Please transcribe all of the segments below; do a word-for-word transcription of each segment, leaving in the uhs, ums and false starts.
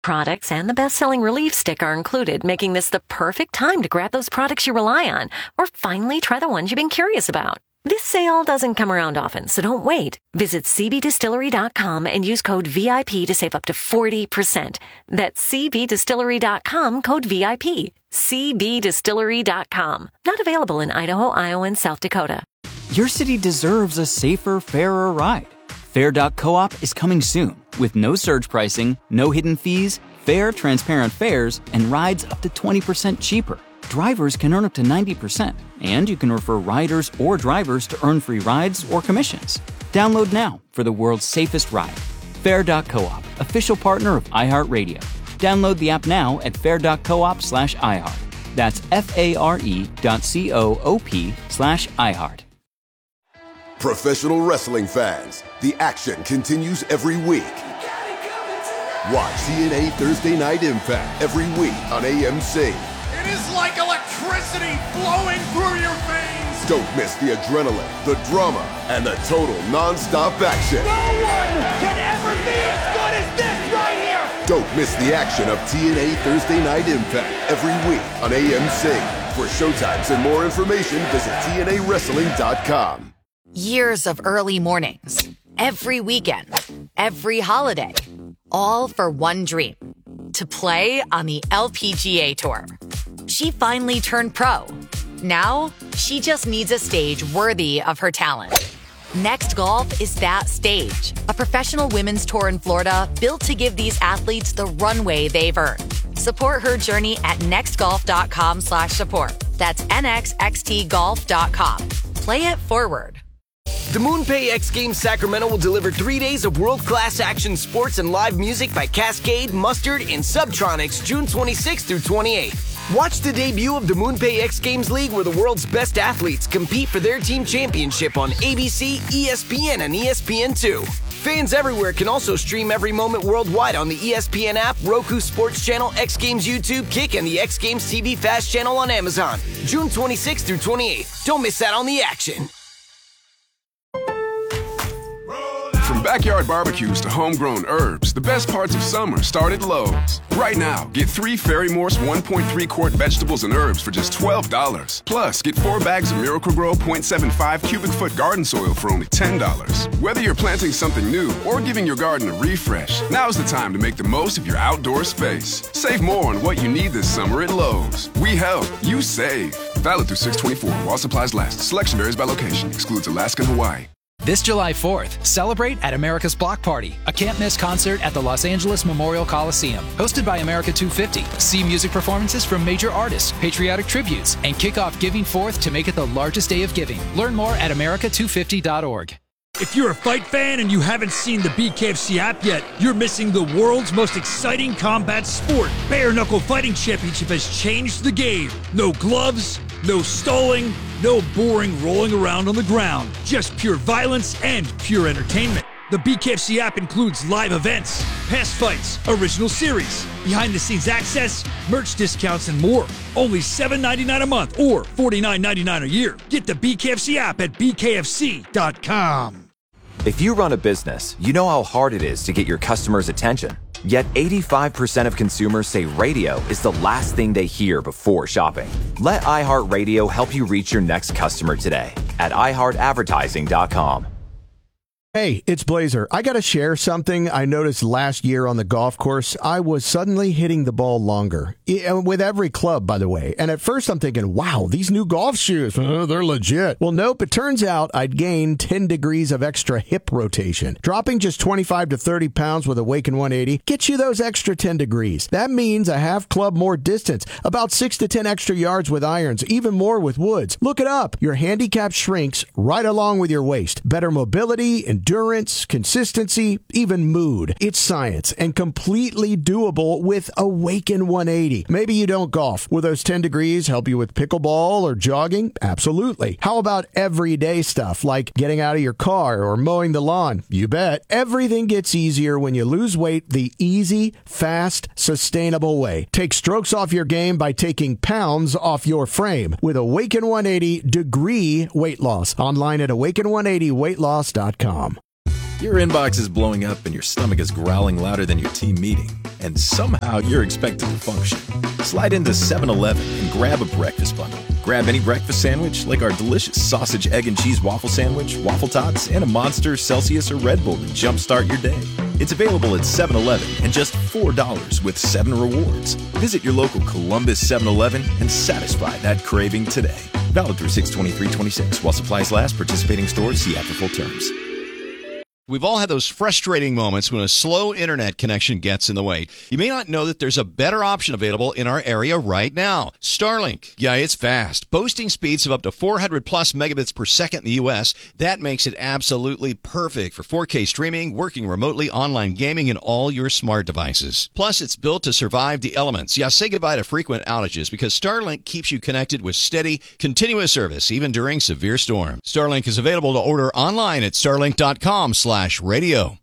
Products and the best-selling Relief Stick are included, making this the perfect time to grab those products you rely on, or finally try the ones you've been curious about. This sale doesn't come around often, so don't wait. Visit C B Distillery dot com and use code V I P to save up to forty percent. That's C B Distillery dot com, code V I P. C B Distillery dot com. Not available in Idaho, Iowa, and South Dakota. Your city deserves a safer, fairer ride. Fair dot coop is coming soon with no surge pricing, no hidden fees, fair, transparent fares, and rides up to twenty percent cheaper. Drivers can earn up to ninety percent, and you can refer riders or drivers to earn free rides or commissions. Download now for the world's safest ride. Fair dot coop, official partner of iHeartRadio. Download the app now at fair dot coop slash iHeart. That's F-A-R-E dot C-O-O-P slash iHeart. Professional wrestling fans, the action continues every week. Watch T N A Thursday Night Impact every week on A M C. It is like electricity flowing through your veins. Don't miss the adrenaline, the drama, and the total non-stop action. No one can ever be as good as this right here. Don't miss the action of T N A Thursday Night Impact every week on A M C. For showtimes and more information, visit T N A wrestling dot com. Years of early mornings, every weekend, every holiday, all for one dream, to play on the L P G A Tour. She finally turned pro. Now, she just needs a stage worthy of her talent. Next Golf is that stage, a professional women's tour in Florida built to give these athletes the runway they've earned. Support her journey at next golf dot com slash support. That's N X X T golf dot com. Play it forward. The MoonPay X Games Sacramento will deliver three days of world-class action sports and live music by Cascade, Mustard, and Subtronics June twenty-sixth through twenty-eighth. Watch the debut of the MoonPay X Games League, where the world's best athletes compete for their team championship on A B C, E S P N, and E S P N two. Fans everywhere can also stream every moment worldwide on the E S P N app, Roku Sports Channel, X Games YouTube, Kick, and the X Games T V Fast channel on Amazon. June twenty-sixth through twenty-eighth. Don't miss out on the action. From backyard barbecues to homegrown herbs, the best parts of summer start at Lowe's. Right now, get three Ferry Morse one point three quart vegetables and herbs for just twelve dollars. Plus, get four bags of Miracle-Gro point seven five cubic foot garden soil for only ten dollars. Whether you're planting something new or giving your garden a refresh, now's the time to make the most of your outdoor space. Save more on what you need this summer at Lowe's. We help, you save. Valid through six twenty-four while supplies last. Selection varies by location. Excludes Alaska and Hawaii. This July fourth, celebrate at America's Block Party, a can't-miss concert at the Los Angeles Memorial Coliseum. Hosted by America two fifty. See music performances from major artists, patriotic tributes, and kick off Giving Fourth to make it the largest day of giving. Learn more at America two fifty dot org. If you're a fight fan and you haven't seen the B K F C app yet, you're missing the world's most exciting combat sport. Bare Knuckle Fighting Championship has changed the game. No gloves, no stalling, no boring rolling around on the ground. Just pure violence and pure entertainment. The B K F C app includes live events, past fights, original series, behind-the-scenes access, merch discounts, and more. Only seven dollars and ninety-nine cents a month or forty-nine dollars and ninety-nine cents a year. Get the B K F C app at B K F C dot com. If you run a business, you know how hard it is to get your customers' attention. Yet eighty-five percent of consumers say radio is the last thing they hear before shopping. Let iHeartRadio help you reach your next customer today at i heart advertising dot com. Hey, it's Blazer. I got to share something I noticed last year on the golf course. I was suddenly hitting the ball longer, with every club, by the way. And at first I'm thinking, wow, these new golf shoes, oh, they're legit. Well, nope, it turns out I'd gained ten degrees of extra hip rotation. Dropping just twenty-five to thirty pounds with Awaken one eighty gets you those extra ten degrees. That means a half club more distance, about six to ten extra yards with irons, even more with woods. Look it up. Your handicap shrinks right along with your waist. Better mobility and endurance, consistency, even mood. It's science and completely doable with Awaken one eighty. Maybe you don't golf. Will those ten degrees help you with pickleball or jogging? Absolutely. How about everyday stuff like getting out of your car or mowing the lawn? You bet. Everything gets easier when you lose weight the easy, fast, sustainable way. Take strokes off your game by taking pounds off your frame with Awaken one eighty Degree Weight Loss. Online at awaken one eighty weight loss dot com. Your inbox is blowing up and your stomach is growling louder than your team meeting, and somehow you're expected to function. Slide into seven eleven and grab a breakfast bundle. Grab any breakfast sandwich like our delicious sausage, egg, and cheese waffle sandwich, waffle tots, and a Monster, Celsius, or Red Bull to jumpstart your day. It's available at seven eleven and just four dollars with seven rewards. Visit your local Columbus seven eleven and satisfy that craving today. Valid through six twenty-three twenty-six. While supplies last, participating stores see after full terms. We've all had those frustrating moments when a slow internet connection gets in the way. You may not know that there's a better option available in our area right now. Starlink. Yeah, it's fast. Boasting speeds of up to four hundred plus megabits per second in the U S. That makes it absolutely perfect for four K streaming, working remotely, online gaming, and all your smart devices. Plus, it's built to survive the elements. Yeah, say goodbye to frequent outages because Starlink keeps you connected with steady, continuous service, even during severe storms. Starlink is available to order online at starlink.com slash radio.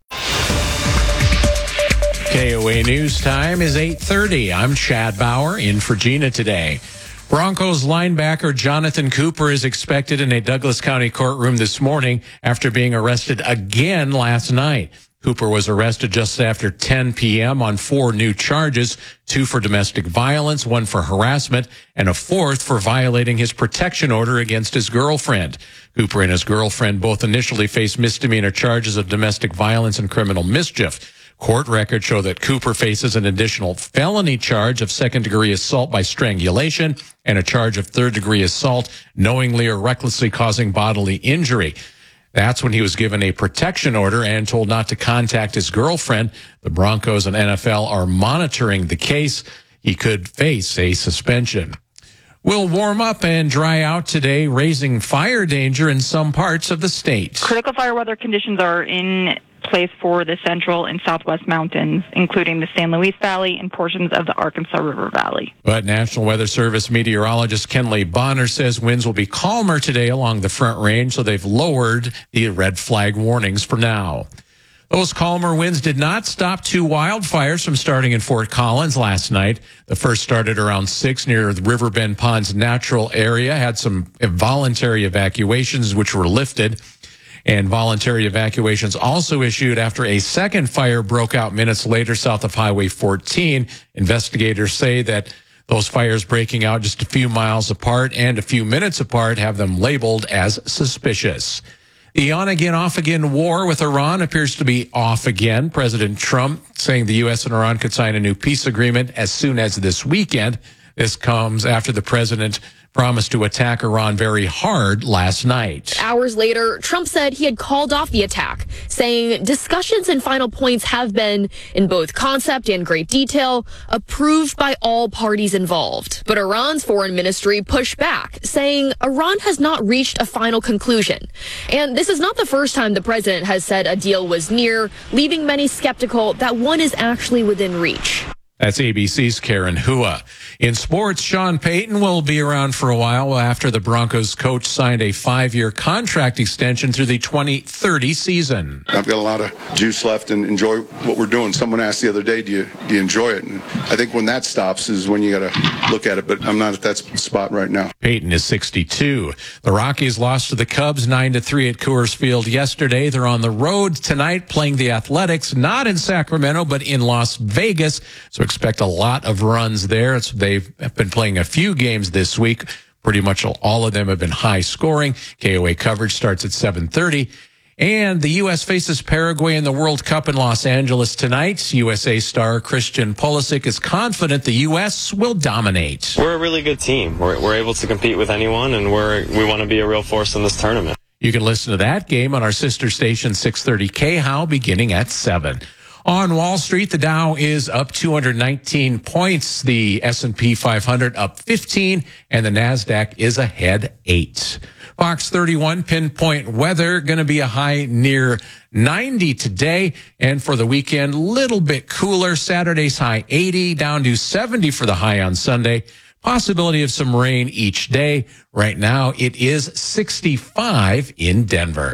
K O A News Time is eight thirty. I'm Chad Bauer in for Gina today. Broncos linebacker Jonathan Cooper is expected in a Douglas County courtroom this morning after being arrested again last night. Cooper was arrested just after ten p.m. on four new charges, two for domestic violence, one for harassment, and a fourth for violating his protection order against his girlfriend. Cooper and his girlfriend both initially faced misdemeanor charges of domestic violence and criminal mischief. Court records show that Cooper faces an additional felony charge of second-degree assault by strangulation and a charge of third-degree assault knowingly or recklessly causing bodily injury. That's when he was given a protection order and told not to contact his girlfriend. The Broncos and N F L are monitoring the case. He could face a suspension. Will warm up and dry out today, raising fire danger in some parts of the state. Critical fire weather conditions are in place for the central and southwest mountains, including the San Luis Valley and portions of the Arkansas River Valley. But National Weather Service meteorologist Kenley Bonner says winds will be calmer today along the Front Range, so they've lowered the red flag warnings for now. Those calmer winds did not stop two wildfires from starting in Fort Collins last night. The first started around six near the Riverbend Ponds natural area, had some voluntary evacuations which were lifted. And voluntary evacuations also issued after a second fire broke out minutes later south of Highway fourteen. Investigators say that those fires breaking out just a few miles apart and a few minutes apart have them labeled as suspicious. The on-again, off-again war with Iran appears to be off again. President Trump saying the U S and Iran could sign a new peace agreement as soon as this weekend. This comes after the president promised to attack Iran very hard last night. Hours later, Trump said he had called off the attack, saying discussions and final points have been, in both concept and great detail, approved by all parties involved. But Iran's foreign ministry pushed back, saying Iran has not reached a final conclusion. And this is not the first time the president has said a deal was near, leaving many skeptical that one is actually within reach. That's A B C's Karen Hua. In sports, Sean Payton will be around for a while after the Broncos coach signed a five-year contract extension through the twenty thirty season. I've got a lot of juice left and enjoy what we're doing. Someone asked the other day, do you, do you enjoy it? And I think when that stops is when you got to look at it, but I'm not at that spot right now. Payton is sixty-two. The Rockies lost to the Cubs nine to three at Coors Field yesterday. They're on the road tonight playing the Athletics, not in Sacramento, but in Las Vegas. So expect a lot of runs there. It's, they've been playing a few games this week. Pretty much all of them have been high scoring. K O A coverage starts at seven thirty. And the U S faces Paraguay in the World Cup in Los Angeles tonight. U S A star Christian Pulisic is confident the U S will dominate. We're a really good team. We're, we're able to compete with anyone, and we're, we want to be a real force in this tournament. You can listen to that game on our sister station six thirty K H O W beginning at seven. On Wall Street, the Dow is up two hundred nineteen points. The S and P five hundred up fifteen, and the NASDAQ is ahead eight. Fox thirty-one pinpoint weather going to be a high near ninety today. And for the weekend, little bit cooler. Saturday's high eighty, down to seventy for the high on Sunday. Possibility of some rain each day. Right now, it is sixty-five in Denver.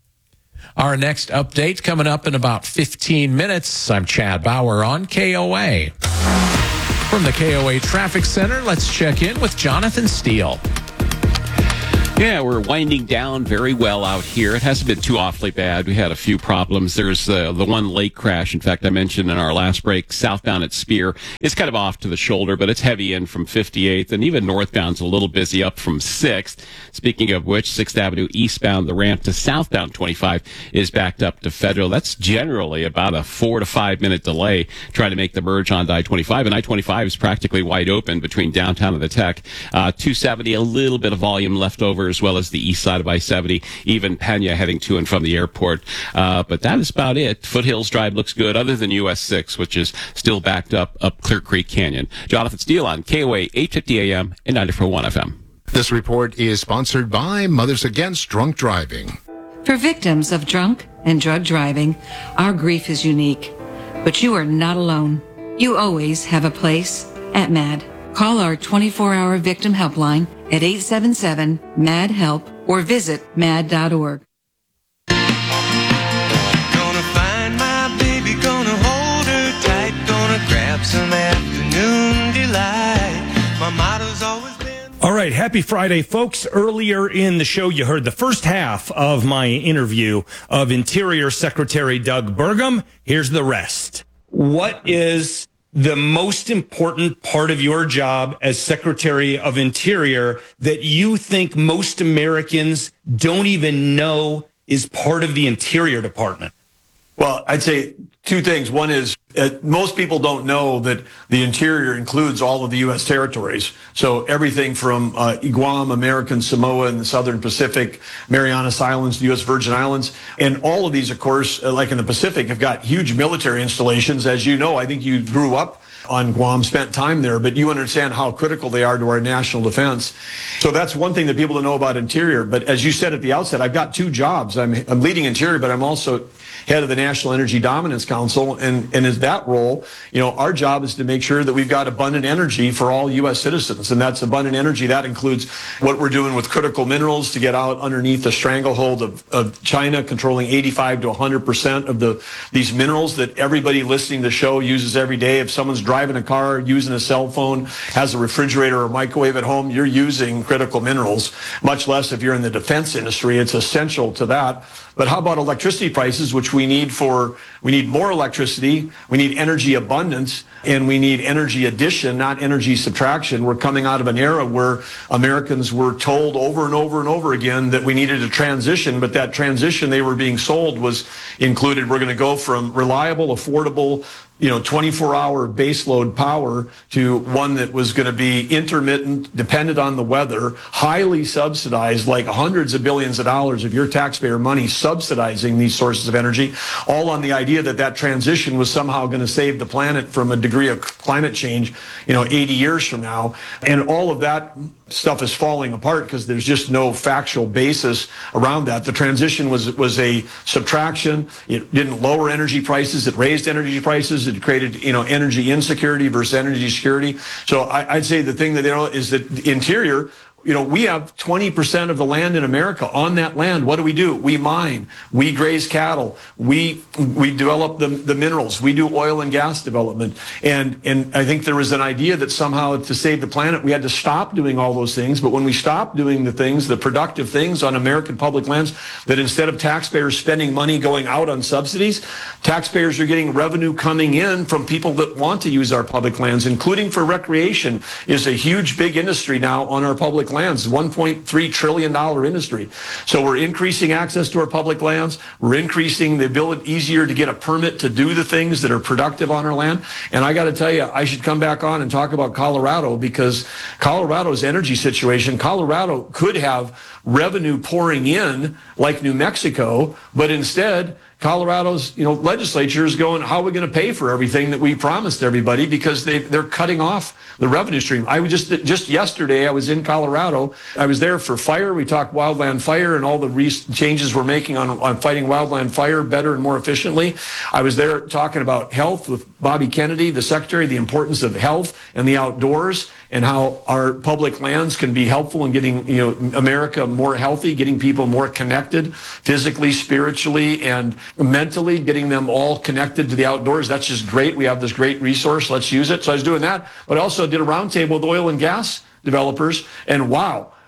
Our next update coming up in about fifteen minutes. I'm Chad Bauer on K O A. From the K O A Traffic Center, let's check in with Jonathan Steele. Yeah, we're winding down very well out here. It hasn't been too awfully bad. We had a few problems. There's uh, the one lake crash. In fact, I mentioned in our last break, southbound at Spear. It's kind of off to the shoulder, but it's heavy in from fifty-eighth, and even northbound's a little busy up from sixth. Speaking of which, sixth Avenue eastbound, the ramp to southbound twenty-five is backed up to Federal. That's generally about a four to five minute delay trying to make the merge on I twenty-five, and I twenty-five is practically wide open between downtown and the Tech. Uh, two seventy, a little bit of volume left over, as well as the east side of I seventy, even Pena heading to and from the airport. Uh, but that is about it. Foothills Drive looks good, other than U S six, which is still backed up up Clear Creek Canyon. Jonathan Steele on K O A eight fifty A M and ninety-four point one F M. This report is sponsored by Mothers Against Drunk Driving. For victims of drunk and drug driving, our grief is unique. But you are not alone. You always have a place at M A D. Call our twenty-four hour victim helpline at eight seven seven M A D HELP or visit mad dot org. Gonna find my baby, gonna hold her tight, gonna grab some afternoon delight. My motto's always been... All right, happy Friday, folks. Earlier in the show, you heard the first half of my interview of Interior Secretary Doug Burgum. Here's the rest. What is the most important part of your job as Secretary of Interior that you think most Americans don't even know is part of the Interior Department? Well, I'd say two things. One is uh, most people don't know that the Interior includes all of the U S territories. So everything from uh, Guam, American Samoa, and the Southern Pacific, Marianas Islands, the U S Virgin Islands. And all of these, of course, uh, like in the Pacific, have got huge military installations. As you know, I think you grew up on Guam, spent time there, but you understand how critical they are to our national defense. So that's one thing that people don't know about Interior. But as you said at the outset, I've got two jobs. I'm, I'm leading Interior, but I'm also head of the National Energy Dominance Council. And, and in that role, you know, our job is to make sure that we've got abundant energy for all U S citizens. And that's abundant energy. That includes what we're doing with critical minerals to get out underneath the stranglehold of, of China, controlling eighty-five to one hundred percent of the these minerals that everybody listening to the show uses every day. If someone's driving a car, using a cell phone, has a refrigerator or microwave at home, you're using critical minerals, much less if you're in the defense industry. It's essential to that. But how about electricity prices, which we need for, we need more electricity, we need energy abundance, and we need energy addition, not energy subtraction. We're coming out of an era where Americans were told over and over and over again that we needed a transition, but that transition they were being sold was included, we're going to go from reliable, affordable, you know, twenty-four hour baseload power to one that was going to be intermittent, dependent on the weather, highly subsidized, like hundreds of billions of dollars of your taxpayer money subsidizing these sources of energy, all on the idea that that transition was somehow going to save the planet from a degree of climate change, you know, eighty years from now. And all of that stuff is falling apart because there's just no factual basis around that. The transition was was a subtraction. It didn't lower energy prices. It raised energy prices. It created, you know, energy insecurity versus energy security. So I, I'd say the thing that they know is that the Interior, you know, we have twenty percent of the land in America. On that land, what do we do? We mine, we graze cattle, we we develop the, the minerals, we do oil and gas development. And and I think there was an idea that somehow to save the planet, we had to stop doing all those things. But when we stopped doing the things, the productive things on American public lands, that instead of taxpayers spending money going out on subsidies, taxpayers are getting revenue coming in from people that want to use our public lands, including for recreation, is a huge, big industry now on our public lands, one point three trillion dollars industry. So we're increasing access to our public lands. We're increasing the ability, easier to get a permit to do the things that are productive on our land. And I got to tell you, I should come back on and talk about Colorado, because Colorado's energy situation, Colorado could have revenue pouring in like New Mexico, but instead Colorado's, you know, legislature is going, how are we going to pay for everything that we promised everybody? Because they, they're cutting off the revenue stream. I was just, just yesterday, I was in Colorado. I was there for fire. We talked wildland fire and all the re- changes we're making on, on fighting wildland fire better and more efficiently. I was there talking about health with Bobby Kennedy, the secretary, the importance of health and the outdoors, and how our public lands can be helpful in getting, you know, America more healthy, getting people more connected physically, spiritually, and mentally, getting them all connected to the outdoors. That's just great. We have this great resource. Let's use it. So I was doing that, but I also did a roundtable with oil and gas developers, and wow,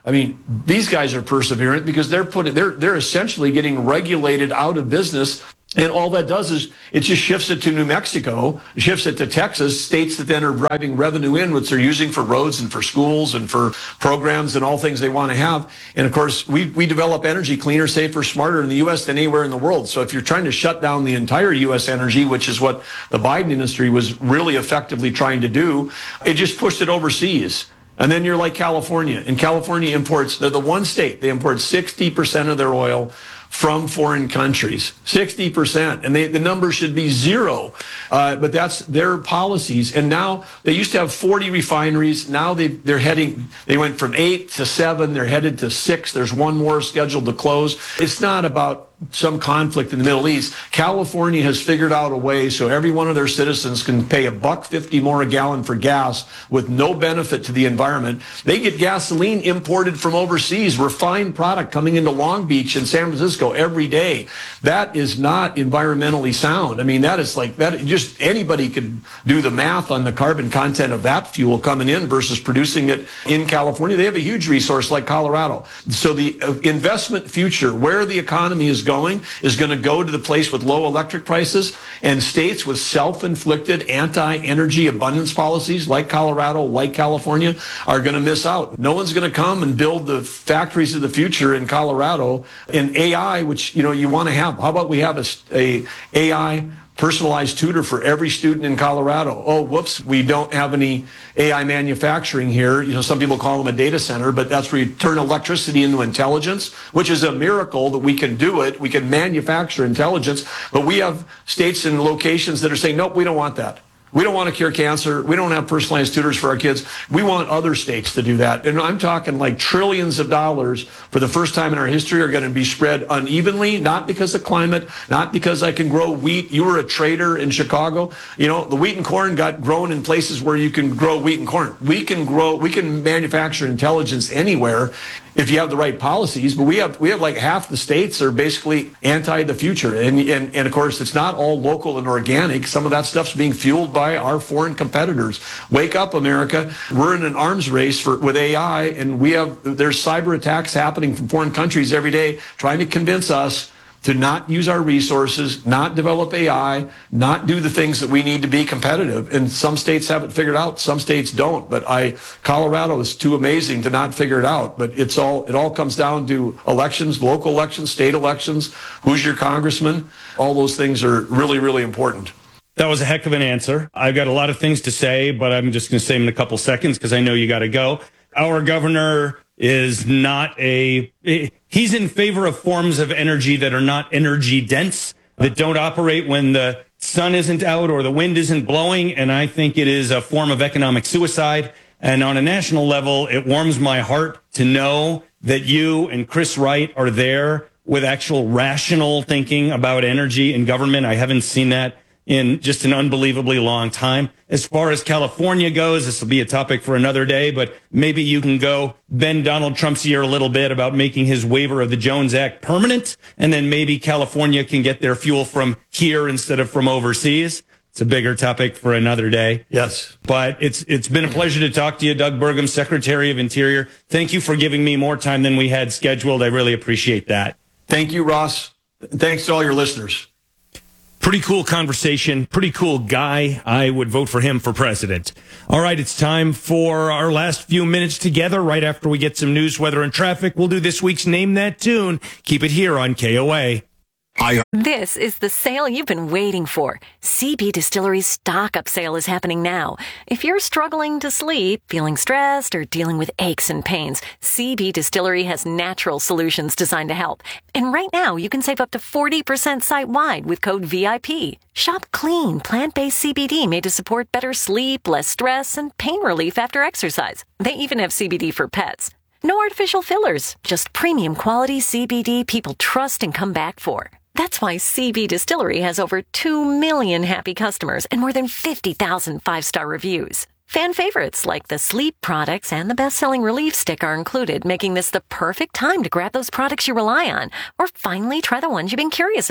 I mean, these guys are perseverant because they're putting, they're, they're essentially getting regulated out of business. And all that does is it just shifts it to New Mexico, shifts it to Texas, states that then are driving revenue in, which they're using for roads and for schools and for programs and all things they want to have. And of course, we, we develop energy cleaner, safer, smarter in the U S than anywhere in the world. So if you're trying to shut down the entire U S energy, which is what the Biden industry was really effectively trying to do, it just pushed it overseas. And then you're like California. And California imports, they're the one state, they import sixty percent of their oil from foreign countries, sixty percent. And they, the number should be zero. Uh, but that's their policies. And now they used to have forty refineries. Now they, they're heading, they went from eight to seven. They're headed to six. There's one more scheduled to close. It's not about some conflict in the Middle East. California has figured out a way so every one of their citizens can pay a buck fifty more a gallon for gas with no benefit to the environment. They get gasoline imported from overseas, refined product coming into Long Beach and San Francisco every day. That is not environmentally sound. I mean, that is like that. Just anybody could do the math on the carbon content of that fuel coming in versus producing it in California. They have a huge resource like Colorado. So the investment future, where the economy is going, Going, is going to go to the place with low electric prices, and states with self-inflicted anti-energy abundance policies like Colorado, like California, are going to miss out. No one's going to come and build the factories of the future in Colorado. And A I, which you know you want to have. How about we have a, a AI personalized tutor for every student in Colorado? Oh, whoops, we don't have any A I manufacturing here. You know, some people call them a data center, but that's where you turn electricity into intelligence, which is a miracle that we can do it. We can manufacture intelligence, but we have states and locations that are saying, nope, we don't want that. We don't want to cure cancer. We don't have personalized tutors for our kids. We want other states to do that. And I'm talking like trillions of dollars for the first time in our history are going to be spread unevenly, not because of climate, not because I can grow wheat. You were a trader in Chicago. You know, the wheat and corn got grown in places where you can grow wheat and corn. We can grow, we can manufacture intelligence anywhere if you have the right policies, but we have we have like half the states are basically anti the future, and and and of course it's not all local and organic. Some of that stuff's being fueled by our foreign competitors. Wake up, America! We're in an arms race for with A I, and we have there's cyber attacks happening from foreign countries every day, trying to convince us to not use our resources, not develop A I, not do the things that we need to be competitive. And some states have it figured out, some states don't. But I, Colorado is too amazing to not figure it out. But it's all, it all comes down to elections, local elections, state elections, who's your congressman. All those things are really, really important. That was a heck of an answer. I've got a lot of things to say, but I'm just going to say them in a couple seconds because I know you got to go. Our governor is not a, he's in favor of forms of energy that are not energy dense, that don't operate when the sun isn't out or the wind isn't blowing. And I think it is a form of economic suicide. And on a national level, it warms my heart to know that you and Chris Wright are there with actual rational thinking about energy and government. I haven't seen that in just an unbelievably long time. As far as California goes, this will be a topic for another day, but maybe you can go bend Donald Trump's ear a little bit about making his waiver of the Jones Act permanent, and then maybe California can get their fuel from here instead of from overseas. It's a bigger topic for another day. Yes. But it's it's been a pleasure to talk to you, Doug Burgum, Secretary of Interior. Thank you for giving me more time than we had scheduled. I really appreciate that. Thank you, Ross. Thanks to all your listeners. Pretty cool conversation. Pretty cool guy. I would vote for him for president. All right, it's time for our last few minutes together. Right after we get some news, weather, and traffic, we'll do this week's Name That Tune. Keep it here on K O A. I- this is the sale you've been waiting for. C B Distillery's stock-up sale is happening now. If you're struggling to sleep, feeling stressed, or dealing with aches and pains, C B Distillery has natural solutions designed to help. And right now, you can save up to forty percent site-wide with code V I P. Shop clean, plant-based C B D made to support better sleep, less stress, and pain relief after exercise. They even have C B D for pets. No artificial fillers, just premium quality C B D people trust and come back for. That's why C B Distillery has over two million happy customers and more than fifty thousand five-star reviews. Fan favorites like the sleep products and the best-selling relief stick are included, making this the perfect time to grab those products you rely on or finally try the ones you've been curious about.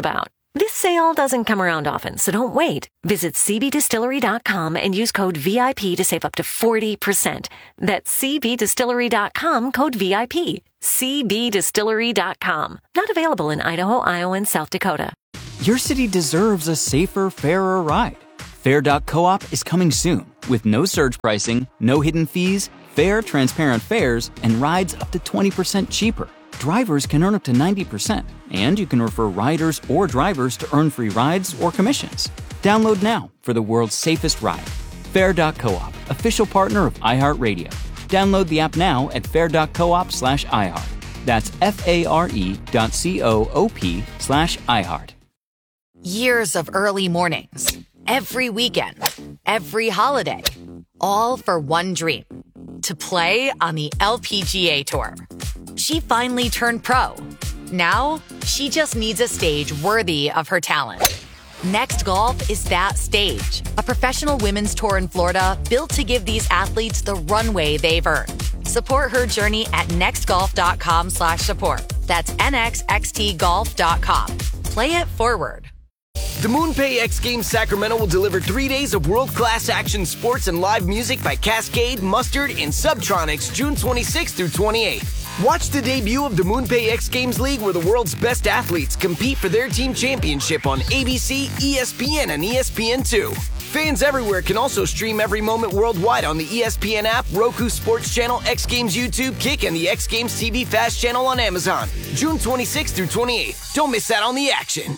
This sale doesn't come around often, so don't wait. Visit c b distillery dot com and use code V I P to save up to forty percent. That's c b distillery dot com, code V I P. c b distillery dot com. Not available in Idaho, Iowa, and South Dakota. Your city deserves a safer, fairer ride. Fair dot coop is coming soon with no surge pricing, no hidden fees, fair, transparent fares, and rides up to twenty percent cheaper. Drivers can earn up to ninety percent, and you can refer riders or drivers to earn free rides or commissions. Download now for the world's safest ride. Fair dot coop, official partner of iHeartRadio. Download the app now at fair dot coop slash iHeart. That's F-A-R-E dot C-O-O-P slash iHeart. Years of early mornings, every weekend, every holiday, all for one dream, to play on the L P G A Tour. She finally turned pro. Now, she just needs a stage worthy of her talent. Next Golf is that stage, a professional women's tour in Florida built to give these athletes the runway they've earned. Support her journey at nextgolf.com slash support. That's N X X T golf dot com. Play it forward. The MoonPay X Games Sacramento will deliver three days of world-class action sports and live music by Cascade, Mustard, and Subtronics June twenty-sixth through twenty-eighth. Watch the debut of the MoonPay X Games League, where the world's best athletes compete for their team championship on A B C, E S P N, and E S P N two. Fans everywhere can also stream every moment worldwide on the E S P N app, Roku Sports Channel, X Games YouTube, Kick, and the X Games T V Fast Channel on Amazon. June twenty-sixth through twenty-eighth. Don't miss out on the action.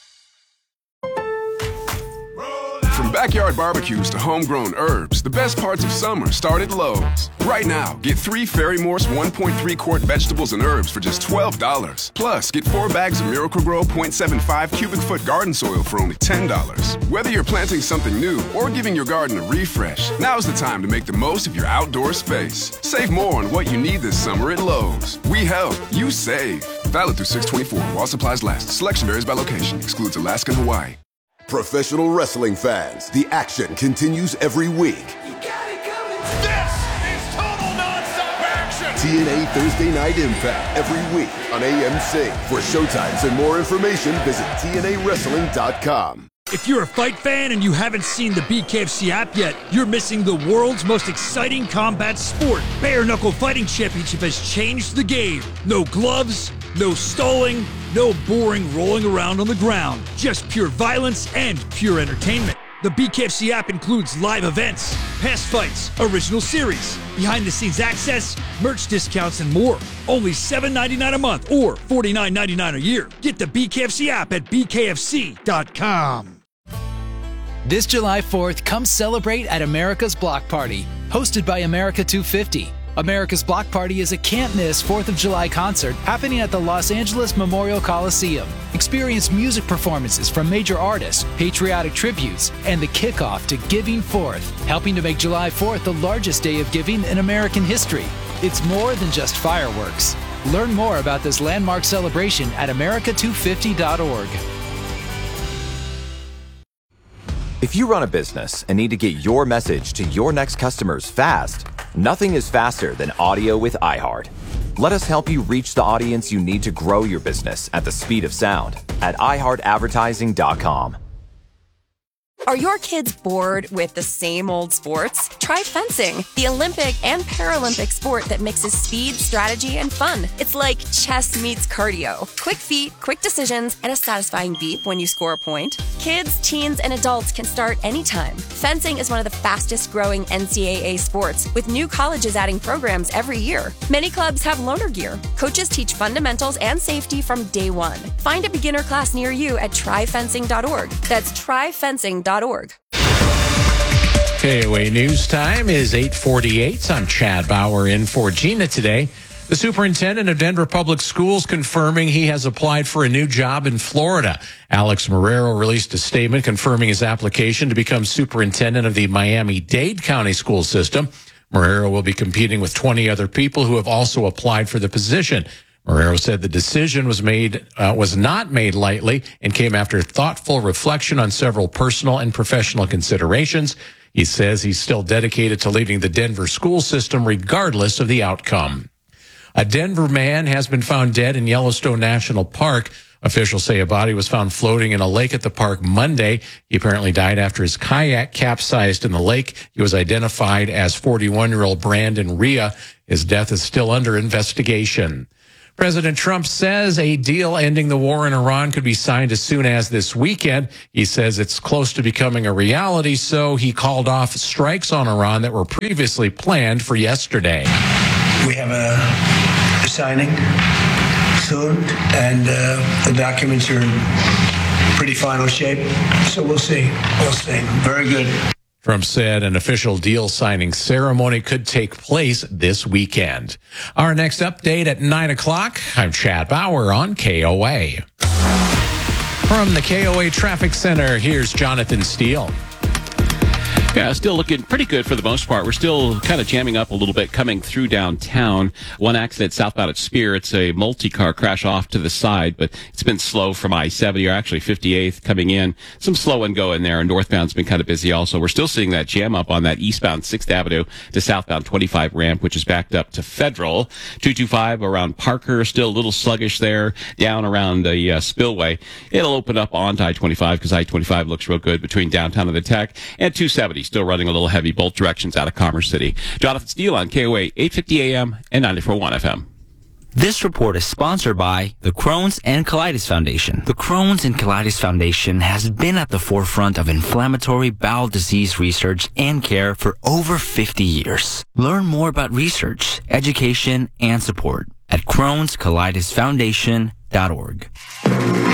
From backyard barbecues to homegrown herbs, the best parts of summer start at Lowe's. Right now, get three Ferry Morse one point three quart vegetables and herbs for just twelve dollars. Plus, get four bags of Miracle-Gro point seven five cubic foot garden soil for only ten dollars. Whether you're planting something new or giving your garden a refresh, now's the time to make the most of your outdoor space. Save more on what you need this summer at Lowe's. We help, you save. Valid through six twenty-four while supplies last. Selection varies by location. Excludes Alaska and Hawaii. Professional wrestling fans, the action continues every week. You got it coming. This is total nonstop action. T N A Thursday Night Impact every week on A M C. For showtimes and more information, visit T N A wrestling dot com. If you're a fight fan and you haven't seen the B K F C app yet, you're missing the world's most exciting combat sport. Bare Knuckle Fighting Championship has changed the game. No gloves, no stalling, no boring rolling around on the ground. Just pure violence and pure entertainment. The B K F C app includes live events, past fights, original series, behind-the-scenes access, merch discounts, and more. Only seven ninety-nine a month or forty-nine ninety-nine a year. Get the B K F C app at B K F C dot com. This July fourth, come celebrate at America's Block Party, hosted by America two fifty. America's Block Party is a can't-miss fourth of July concert happening at the Los Angeles Memorial Coliseum. Experience music performances from major artists, patriotic tributes, and the kickoff to Giving Forth, helping to make July fourth the largest day of giving in American history. It's more than just fireworks. Learn more about this landmark celebration at America two fifty dot org. If you run a business and need to get your message to your next customers fast, nothing is faster than audio with iHeart. Let us help you reach the audience you need to grow your business at the speed of sound at i heart advertising dot com. Are your kids bored with the same old sports? Try fencing, the Olympic and Paralympic sport that mixes speed, strategy, and fun. It's like chess meets cardio. Quick feet, quick decisions, and a satisfying beep when you score a point. Kids, teens, and adults can start anytime. Fencing is one of the fastest growing N C double A sports, with new colleges adding programs every year. Many clubs have loaner gear. Coaches teach fundamentals and safety from day one. Find a beginner class near you at try fencing dot org. That's try fencing dot org. K O A News Time is eight forty-eight. I'm Chad Bauer in for Gina today. The superintendent of Denver Public Schools confirming he has applied for a new job in Florida. Alex Marrero released a statement confirming his application to become superintendent of the Miami-Dade County School System. Marrero will be competing with twenty other people who have also applied for the position. Marrero said the decision was made uh, was not made lightly and came after thoughtful reflection on several personal and professional considerations. He says he's still dedicated to leading the Denver school system regardless of the outcome. A Denver man has been found dead in Yellowstone National Park. Officials say a body was found floating in a lake at the park Monday. He apparently died after his kayak capsized in the lake. He was identified as forty-one-year-old Brandon Rhea. His death is still under investigation. President Trump says a deal ending the war in Iran could be signed as soon as this weekend. He says it's close to becoming a reality, so he called off strikes on Iran that were previously planned for yesterday. We have a, a signing soon, and uh, the documents are in pretty final shape, so we'll see. We'll see. Very good. Trump said an official deal signing ceremony could take place this weekend. Our next update at nine o'clock. I'm Chad Bauer on K O A. From the K O A Traffic Center, here's Jonathan Steele. Yeah, still looking pretty good for the most part. We're still kind of jamming up a little bit coming through downtown. One accident southbound at Spear. It's a multi-car crash off to the side, but it's been slow from I seventy, or actually fifty-eighth coming in. Some slow and go in there, and northbound's been kind of busy also. We're still seeing that jam up on that eastbound sixth Avenue to southbound twenty-five ramp, which is backed up to Federal. two twenty-five around Parker, still a little sluggish there. Down around the uh, Spillway. It'll open up onto I twenty-five because I twenty-five looks real good between downtown and the Tech. And two seventy still running a little heavy both directions out of Commerce City. Jonathan Steele on K O A eight fifty A M and ninety-four point one F M. This report is sponsored by the Crohn's and Colitis Foundation. The Crohn's and Colitis Foundation has been at the forefront of inflammatory bowel disease research and care for over fifty years. Learn more about research, education, and support at crohns colitis foundation dot org.